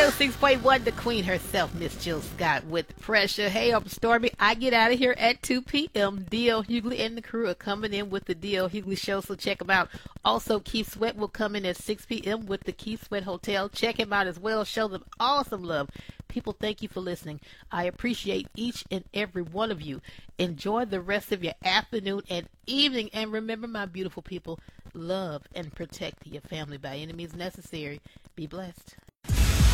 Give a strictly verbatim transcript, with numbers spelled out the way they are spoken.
oh six point one, the queen herself, Miss Jill Scott with Pressure. Hey, I'm Stormy. I get out of here at two p.m. D L. Hughley and the crew are coming in with the D L. Hughley Show, so check them out. Also, Keith Sweat will come in at six p.m. with the Keith Sweat Hotel. Check him out as well. Show them awesome love. People, thank you for listening. I appreciate each and every one of you. Enjoy the rest of your afternoon and evening. And remember, my beautiful people, love and protect your family by any means necessary. Be blessed.